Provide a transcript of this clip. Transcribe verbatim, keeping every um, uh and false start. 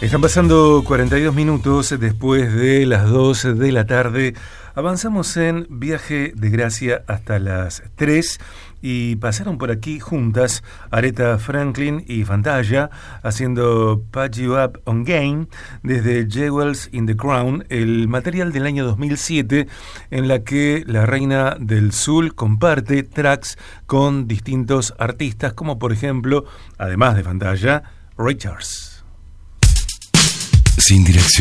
Están pasando cuarenta y dos minutos después de las dos de la tarde. Avanzamos en Viaje de Gracia hasta las tres y pasaron por aquí juntas Aretha Franklin y Fantaya haciendo Put You Up on Game desde Jewels in the Crown, el material del año dos mil siete en la que la reina del soul comparte tracks con distintos artistas como por ejemplo, además de Fantaya, Ray Charles. Sin dirección.